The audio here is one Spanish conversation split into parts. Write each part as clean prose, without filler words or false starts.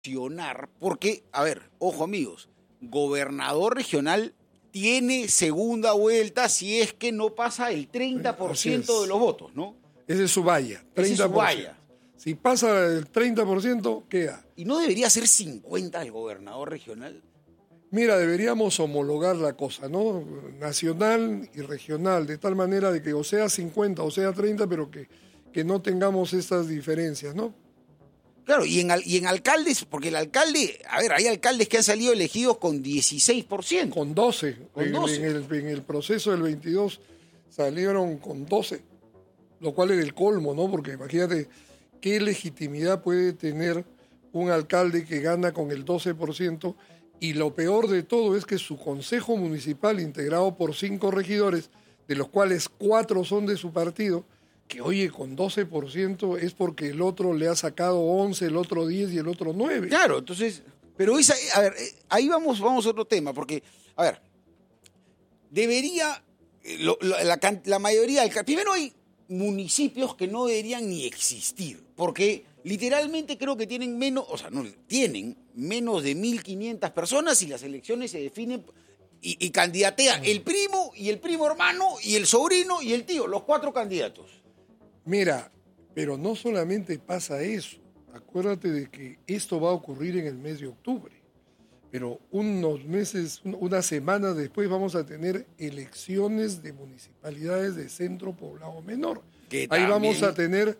porque, a ver, ojo amigos, gobernador regional tiene segunda vuelta si es que no pasa el 30% de los votos, ¿no? Ese es su valla, 30%. Ese es su valla. Si pasa el 30%, queda. ¿Y no debería ser 50 el gobernador regional? Mira, deberíamos homologar la cosa, ¿no? Nacional y regional, de tal manera de que o sea 50 o sea 30, pero que no tengamos estas diferencias, ¿no? Claro, y en alcaldes, porque el alcalde, a ver, hay alcaldes que han salido elegidos con 16%. Con 12. Con 12. En el proceso del 22 salieron con 12, lo cual es el colmo, ¿no? Porque imagínate qué legitimidad puede tener un alcalde que gana con el 12%, y lo peor de todo es que su consejo municipal, integrado por 5 regidores, de los cuales 4 son de su partido, que oye, con 12% es porque el otro le ha sacado 11, el otro 10 y el otro 9. Claro, entonces, pero esa, a ver, ahí vamos a otro tema, porque, a ver, debería, la mayoría, primero hay municipios que no deberían ni existir, porque literalmente creo que tienen menos, o sea, no, tienen menos de 1.500 personas y las elecciones se definen y candidatea el primo y el primo hermano y el sobrino y el tío, los 4 candidatos. Mira, pero no solamente pasa eso. Acuérdate de que esto va a ocurrir en el mes de octubre. Pero unos meses, unas semanas después vamos a tener elecciones de municipalidades de centro poblado menor. Ahí vamos a tener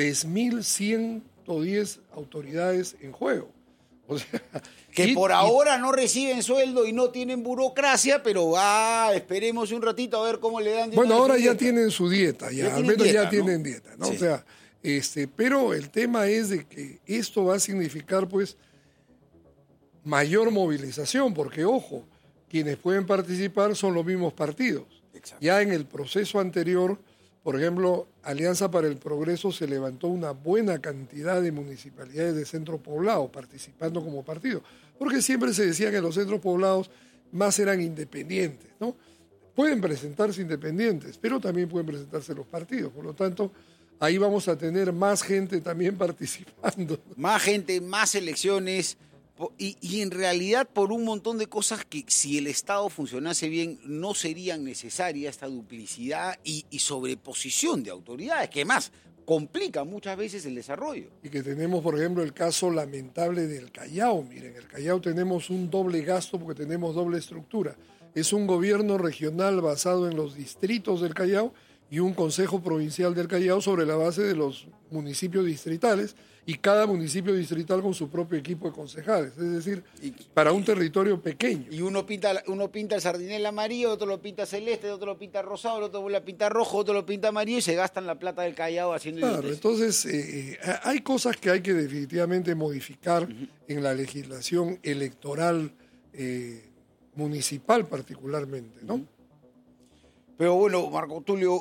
3.110 autoridades en juego. O sea, que por ahora no reciben sueldo y no tienen burocracia, pero esperemos un ratito a ver cómo le dan. Bueno, ahora ya tienen su dieta, al menos dieta, ya tienen dieta, ¿no? Sí. O sea, pero el tema es de que esto va a significar, pues, mayor movilización, porque, ojo, quienes pueden participar son los mismos partidos. Exacto. Ya en el proceso anterior, por ejemplo, Alianza para el Progreso se levantó una buena cantidad de municipalidades de centro poblado participando como partido, porque siempre se decía que los centros poblados más eran independientes, ¿no? Pueden presentarse independientes, pero también pueden presentarse los partidos, por lo tanto, ahí vamos a tener más gente también participando. Más gente, más elecciones. Y en realidad por un montón de cosas que si el Estado funcionase bien no serían necesarias esta duplicidad y sobreposición de autoridades, que además complica muchas veces el desarrollo. Y que tenemos, por ejemplo, el caso lamentable del Callao. Miren, en el Callao tenemos un doble gasto porque tenemos doble estructura. Es un gobierno regional basado en los distritos del Callao y un consejo provincial del Callao sobre la base de los municipios distritales, y cada municipio distrital con su propio equipo de concejales, es decir, para un territorio pequeño. Y uno pinta el sardinel amarillo, otro lo pinta celeste, otro lo pinta rosado, el otro vuelve a pintar rojo, otro lo pinta amarillo y se gastan la plata del Callao haciendo... Claro, entonces hay cosas que hay que definitivamente modificar en la legislación electoral municipal particularmente, ¿no? Pero bueno, Marco Tulio,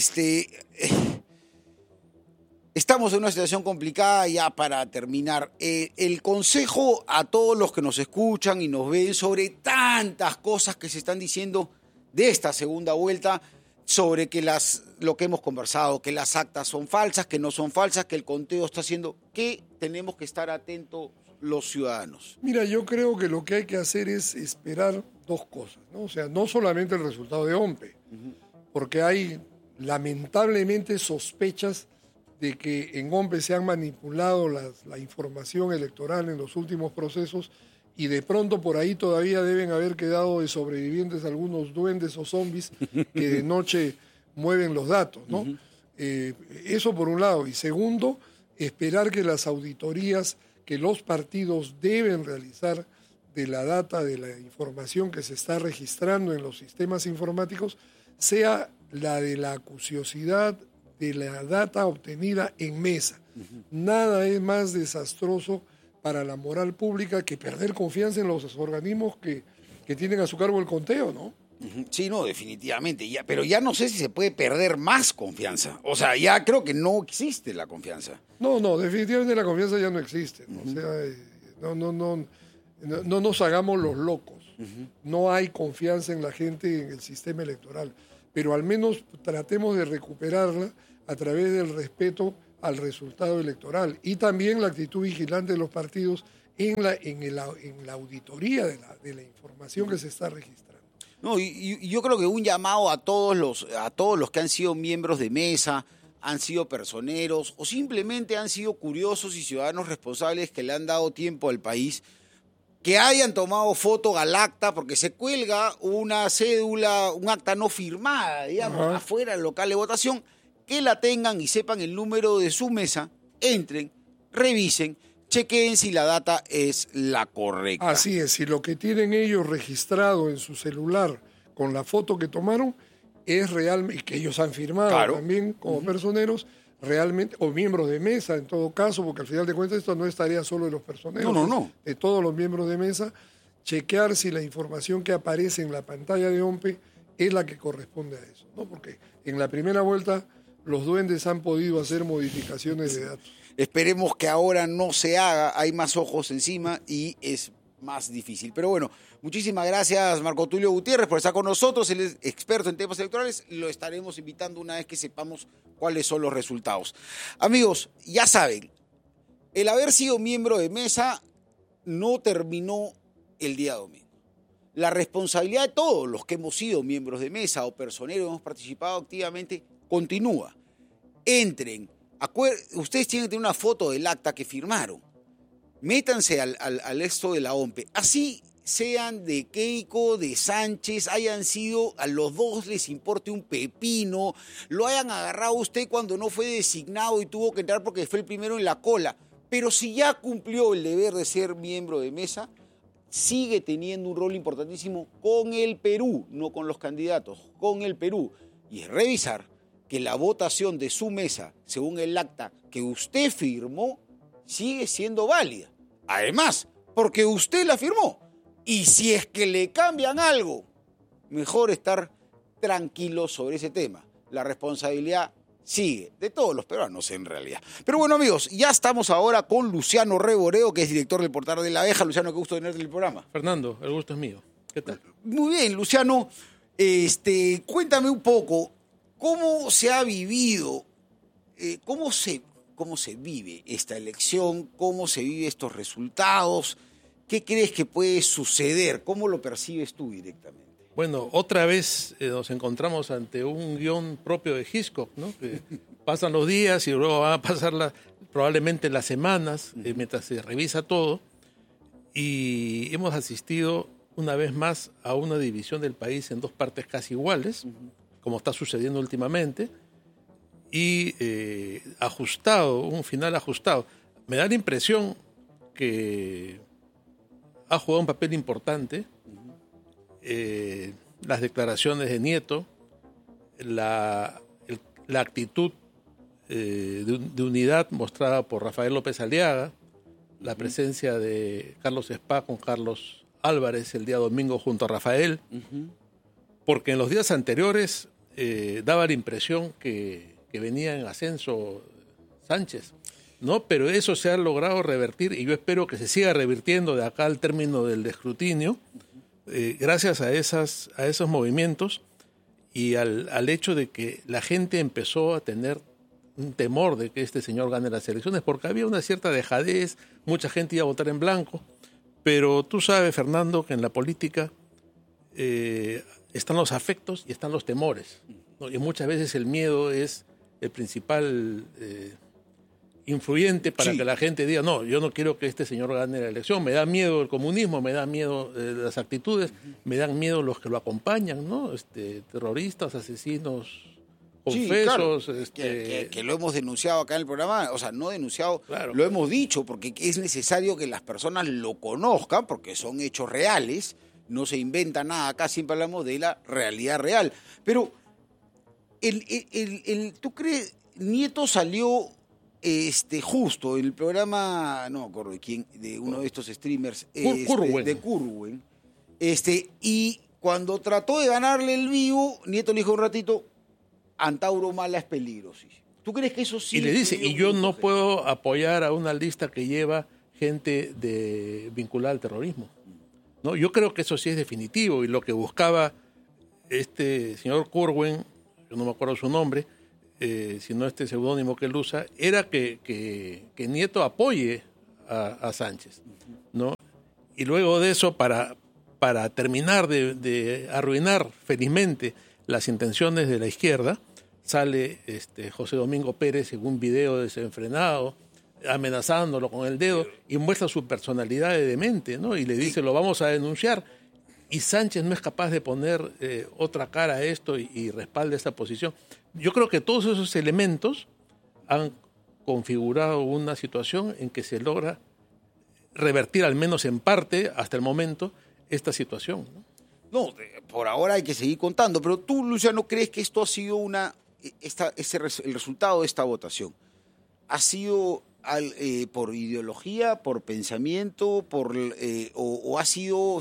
estamos en una situación complicada ya para terminar. El consejo a todos los que nos escuchan y nos ven sobre tantas cosas que se están diciendo de esta segunda vuelta, sobre que lo que hemos conversado, que las actas son falsas, que no son falsas, que el conteo está haciendo, que tenemos que estar atentos los ciudadanos. Mira, yo creo que lo que hay que hacer es esperar 2 cosas, ¿no? O sea, no solamente el resultado de OMPE, porque hay lamentablemente sospechas de que en OMPE se han manipulado la información electoral en los últimos procesos y de pronto por ahí todavía deben haber quedado de sobrevivientes algunos duendes o zombies que de noche mueven los datos, ¿no? Eso por un lado. Y segundo, esperar que las auditorías que los partidos deben realizar de la data, de la información que se está registrando en los sistemas informáticos, sea la de la acuciosidad de la data obtenida en mesa. Nada es más desastroso para la moral pública que perder confianza en los organismos que tienen a su cargo el conteo, ¿no? Sí, no, definitivamente. Pero ya no sé si se puede perder más confianza. O sea, ya creo que no existe la confianza. No, definitivamente la confianza ya no existe. O sea, no nos hagamos los locos. No hay confianza en la gente en el sistema electoral. Pero al menos tratemos de recuperarla a través del respeto al resultado electoral y también la actitud vigilante de los partidos en la auditoría de la información que se está registrando. No, y yo creo que un llamado a todos los que han sido miembros de mesa, han sido personeros o simplemente han sido curiosos y ciudadanos responsables que le han dado tiempo al país, que hayan tomado foto al acta, porque se cuelga una cédula, un acta no firmada, digamos, afuera del local de votación, que la tengan y sepan el número de su mesa, entren, revisen, chequeen si la data es la correcta. Así es, si lo que tienen ellos registrado en su celular con la foto que tomaron es real y que ellos han firmado también como personeros, realmente, o miembros de mesa en todo caso, porque al final de cuentas esto no estaría solo de los personeros, no. De todos los miembros de mesa, chequear si la información que aparece en la pantalla de OMPE es la que corresponde a eso, ¿no? Porque en la primera vuelta los duendes han podido hacer modificaciones de datos. Esperemos que ahora no se haga, hay más ojos encima y es más difícil. Pero bueno, muchísimas gracias Marco Tulio Gutiérrez por estar con nosotros, él es experto en temas electorales, lo estaremos invitando una vez que sepamos cuáles son los resultados. Amigos, ya saben, el haber sido miembro de mesa no terminó el día domingo. La responsabilidad de todos los que hemos sido miembros de mesa o personeros, hemos participado activamente, continúa. Entren, ustedes tienen que tener una foto del acta que firmaron. Métanse al esto de la OMPE. Así sean de Keiko, de Sánchez, hayan sido, a los dos les importe un pepino, lo hayan agarrado usted cuando no fue designado y tuvo que entrar porque fue el primero en la cola. Pero si ya cumplió el deber de ser miembro de mesa, sigue teniendo un rol importantísimo con el Perú, no con los candidatos, con el Perú. Y es revisar que la votación de su mesa, según el acta que usted firmó, sigue siendo válida. Además, porque usted la firmó. Y si es que le cambian algo, mejor estar tranquilo sobre ese tema. La responsabilidad sigue, de todos los peruanos en realidad. Pero bueno, amigos, ya estamos ahora con Luciano Reboreo, que es director del Portal de la Abeja. Luciano, qué gusto tenerte en el programa. Fernando, el gusto es mío. ¿Qué tal? Muy bien, Luciano. Cuéntame un poco, ¿cómo se ha vivido, cómo se vive esta elección? ¿Cómo se vive estos resultados? ¿Qué crees que puede suceder? ¿Cómo lo percibes tú directamente? Bueno, otra vez nos encontramos ante un guión propio de Hitchcock, ¿no? Que pasan los días y luego van a pasar probablemente las semanas mientras se revisa todo. Y hemos asistido una vez más a una división del país en dos partes casi iguales, como está sucediendo últimamente, y un final ajustado. Me da la impresión que ha jugado un papel importante las declaraciones de Nieto, la actitud de unidad mostrada por Rafael López Aliaga, la presencia de Carlos Spa con Carlos Álvarez el día domingo junto a Rafael, porque en los días anteriores daba la impresión que venía en ascenso Sánchez, ¿no? Pero eso se ha logrado revertir y yo espero que se siga revirtiendo de acá al término del escrutinio, gracias a esos movimientos y al hecho de que la gente empezó a tener un temor de que este señor gane las elecciones, porque había una cierta dejadez, mucha gente iba a votar en blanco, pero tú sabes, Fernando, que en la política están los afectos y están los temores, ¿no? Y muchas veces el miedo es el principal influyente para que la gente diga, no, yo no quiero que este señor gane la elección, me da miedo el comunismo, me da miedo las actitudes, me dan miedo los que lo acompañan, ¿no? Terroristas, asesinos, confesos. Sí, claro. Que lo hemos denunciado acá en el programa, o sea, no denunciado, claro. Lo hemos dicho, porque es necesario que las personas lo conozcan, porque son hechos reales, no se inventa nada, acá siempre hablamos de la realidad real. Pero, ¿tú crees? Nieto salió justo el programa, no me acuerdo de quién, de uno de estos streamers, de Curwen, y cuando trató de ganarle el vivo, Nieto le dijo un ratito, Antauro Mala es peligrosísimo. ¿Tú crees que eso sí? Y le dice, y yo no puedo apoyar a una lista que lleva gente vinculada al terrorismo, ¿no? Yo creo que eso sí es definitivo, y lo que buscaba este señor Curwen, yo no me acuerdo su nombre, sino este seudónimo que él usa, era que Nieto apoye a Sánchez, ¿no? Y luego de eso, para terminar de arruinar felizmente las intenciones de la izquierda, sale José Domingo Pérez en un video desenfrenado, amenazándolo con el dedo, y muestra su personalidad de demente, ¿no? Y le dice, lo vamos a denunciar. Y Sánchez no es capaz de poner otra cara a esto y respalda esta posición. Yo creo que todos esos elementos han configurado una situación en que se logra revertir, al menos en parte, hasta el momento, esta situación, ¿no? No, por ahora hay que seguir contando, pero tú, Luciano, ¿crees que esto ha sido el resultado de esta votación? ¿Ha sido por ideología, por pensamiento, o ha sido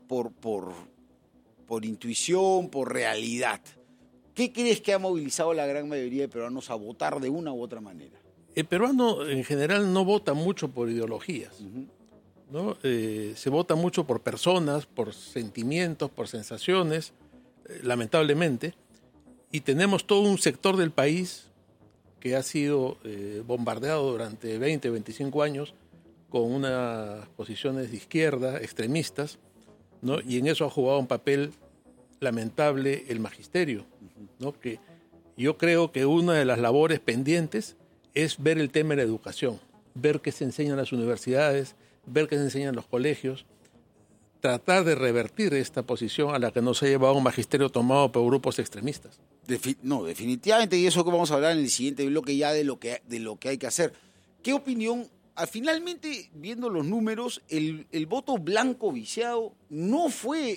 por intuición, por realidad? ¿Qué crees que ha movilizado la gran mayoría de peruanos a votar de una u otra manera? El peruano en general no vota mucho por ideologías, ¿no? Se vota mucho por personas, por sentimientos, por sensaciones, lamentablemente, y tenemos todo un sector del país que ha sido bombardeado durante 20, 25 años con unas posiciones de izquierda, extremistas, ¿no? Y en eso ha jugado un papel lamentable el magisterio, ¿no? Que yo creo que una de las labores pendientes es ver el tema de la educación, ver qué se enseña en las universidades, ver qué se enseña en los colegios, tratar de revertir esta posición a la que nos ha llevado un magisterio tomado por grupos extremistas. No, definitivamente, y eso que vamos a hablar en el siguiente bloque ya de lo que hay que hacer. ¿Qué opinión? Finalmente, viendo los números, el voto blanco viciado no fue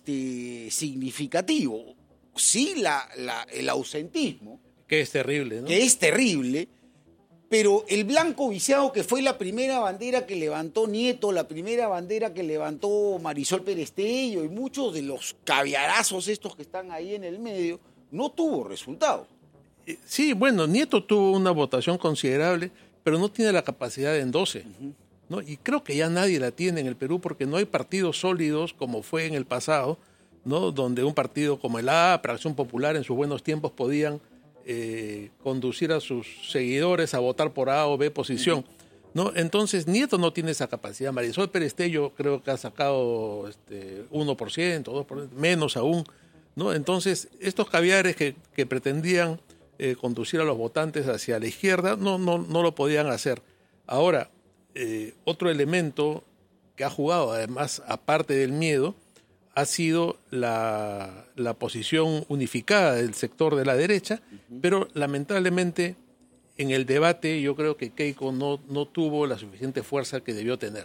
significativo. Sí, el ausentismo. Que es terrible, ¿no? Que es terrible, pero el blanco viciado, que fue la primera bandera que levantó Nieto, la primera bandera que levantó Marisol Perestello y muchos de los caviarazos estos que están ahí en el medio, no tuvo resultado. Sí, bueno, Nieto tuvo una votación considerable, pero no tiene la capacidad de endose, ¿no? Y creo que ya nadie la tiene en el Perú porque no hay partidos sólidos como fue en el pasado, ¿no? Donde un partido como el APRA, Acción Popular, en sus buenos tiempos podían conducir a sus seguidores a votar por A o B posición, ¿no? Entonces Nieto no tiene esa capacidad. Marisol Perestello creo que ha sacado 1%, 2%, menos aún, ¿no? Entonces estos caviares que pretendían conducir a los votantes hacia la izquierda no lo podían hacer. Ahora, otro elemento que ha jugado, además, aparte del miedo, ha sido la posición unificada del sector de la derecha, pero lamentablemente en el debate yo creo que Keiko no tuvo la suficiente fuerza que debió tener,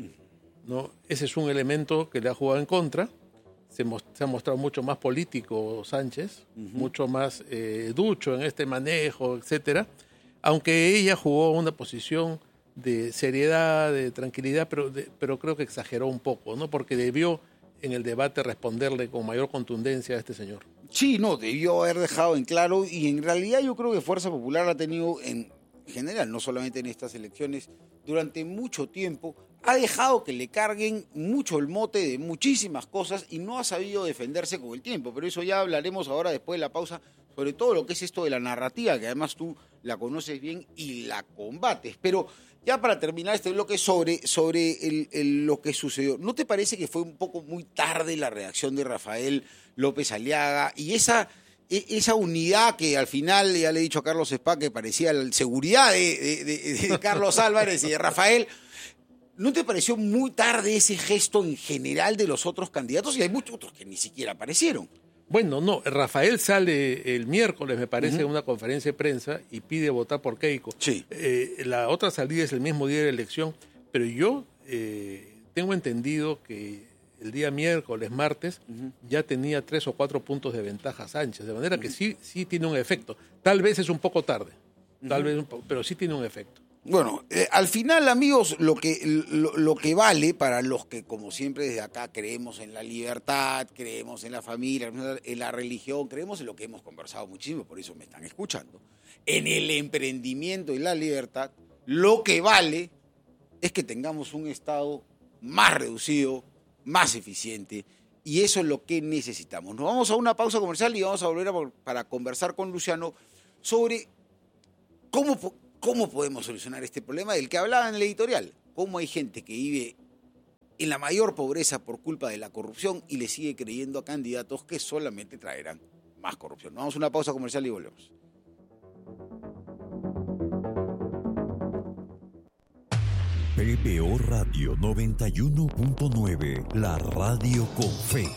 ¿no? Ese es un elemento que le ha jugado en contra. Se ha mostrado mucho más político Sánchez, mucho más ducho en este manejo, etcétera, aunque ella jugó una posición de seriedad, de tranquilidad, pero creo que exageró un poco, ¿no? Porque debió en el debate responderle con mayor contundencia a este señor. Sí, no, debió haber dejado en claro, y en realidad yo creo que Fuerza Popular ha tenido en general, no solamente en estas elecciones, durante mucho tiempo, ha dejado que le carguen mucho el mote de muchísimas cosas y no ha sabido defenderse con el tiempo, pero eso ya hablaremos ahora después de la pausa, sobre todo lo que es esto de la narrativa, que además tú la conoces bien y la combates. Pero ya para terminar este bloque sobre lo que sucedió, ¿no te parece que fue un poco muy tarde la reacción de Rafael López Aliaga y esa unidad que al final, ya le he dicho a Carlos Spa, que parecía la seguridad de Carlos Álvarez y de Rafael? ¿No te pareció muy tarde ese gesto en general de los otros candidatos? Y hay muchos otros que ni siquiera aparecieron. Bueno, no, Rafael sale el miércoles, me parece, en una conferencia de prensa y pide votar por Keiko. Sí. La otra salida es el mismo día de la elección, pero yo tengo entendido que el día miércoles, martes, ya tenía 3 o 4 puntos de ventaja Sánchez, de manera que sí tiene un efecto. Tal vez es un poco tarde, pero sí tiene un efecto. Bueno, al final, amigos, lo que vale para los que, como siempre desde acá, creemos en la libertad, creemos en la familia, en la religión, creemos en lo que hemos conversado muchísimo, por eso me están escuchando, en el emprendimiento y la libertad, lo que vale es que tengamos un Estado más reducido, más eficiente, y eso es lo que necesitamos. Nos vamos a una pausa comercial y vamos a volver para conversar con Luciano sobre cómo podemos solucionar este problema del que hablaba en el editorial. cómo hay gente que vive en la mayor pobreza por culpa de la corrupción y le sigue creyendo a candidatos que solamente traerán más corrupción. Vamos a una pausa comercial y volvemos. PBO Radio 91.9, la radio con fe.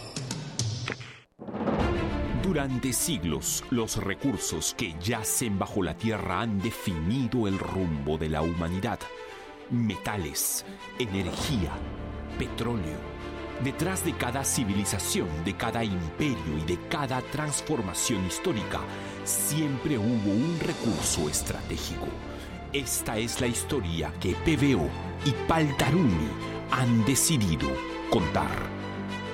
Durante siglos, los recursos que yacen bajo la tierra han definido el rumbo de la humanidad. Metales, energía, petróleo. Detrás de cada civilización, de cada imperio y de cada transformación histórica, siempre hubo un recurso estratégico. Esta es la historia que PBO y Paltarumi han decidido contar.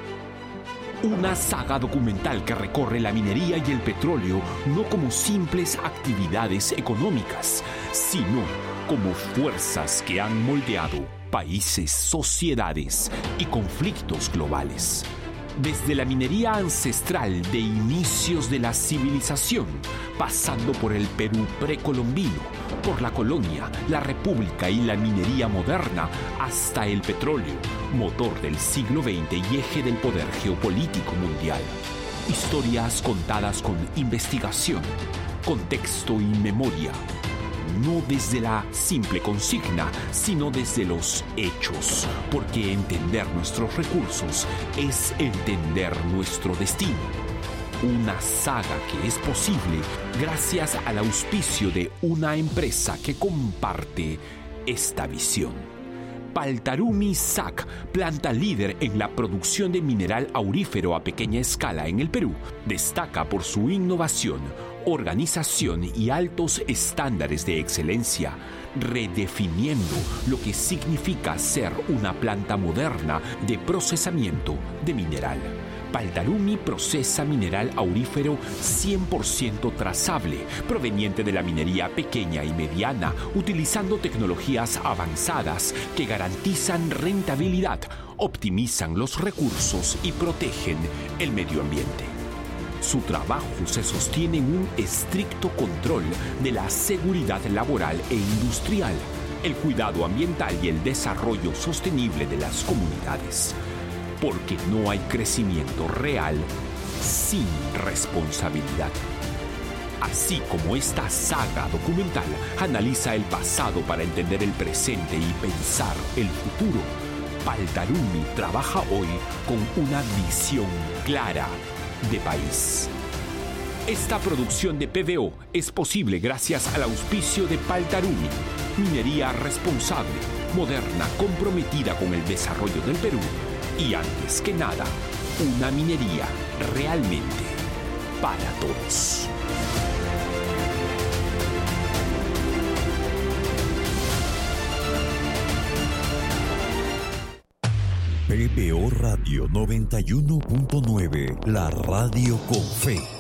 Una saga documental que recorre la minería y el petróleo no como simples actividades económicas, sino como fuerzas que han moldeado países, sociedades y conflictos globales. Desde la minería ancestral de inicios de la civilización, pasando por el Perú precolombino, por la colonia, la república y la minería moderna, hasta el petróleo, motor del siglo XX y eje del poder geopolítico mundial. Historias contadas con investigación, contexto y memoria. No desde la simple consigna, sino desde los hechos, porque entender nuestros recursos es entender nuestro destino. Una saga que es posible gracias al auspicio de una empresa que comparte esta visión. Paltarumi SAC, planta líder en la producción de mineral aurífero a pequeña escala en el Perú, destaca por su innovación, organización y altos estándares de excelencia, redefiniendo lo que significa ser una planta moderna de procesamiento de mineral. Paltarumi procesa mineral aurífero 100% trazable, proveniente de la minería pequeña y mediana, utilizando tecnologías avanzadas que garantizan rentabilidad, optimizan los recursos y protegen el medio ambiente. Su trabajo se sostiene en un estricto control de la seguridad laboral e industrial, el cuidado ambiental y el desarrollo sostenible de las comunidades. Porque no hay crecimiento real sin responsabilidad. Así como esta saga documental analiza el pasado para entender el presente y pensar el futuro, Paltarumi trabaja hoy con una visión clara de país. Esta producción de PBO es posible gracias al auspicio de Paltarumi, minería responsable, moderna, comprometida con el desarrollo del Perú y, antes que nada, una minería realmente para todos. PBO Radio 91.9, la radio con fe.